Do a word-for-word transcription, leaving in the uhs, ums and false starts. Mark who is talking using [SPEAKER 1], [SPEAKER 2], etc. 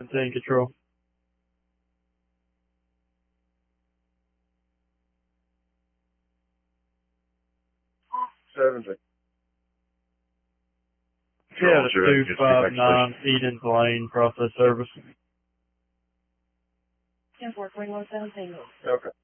[SPEAKER 1] Maintain control.
[SPEAKER 2] Seventy.
[SPEAKER 1] Yeah, two five nine Eden's Lane, process service.
[SPEAKER 3] ten four twenty-one seventeen.
[SPEAKER 2] Okay.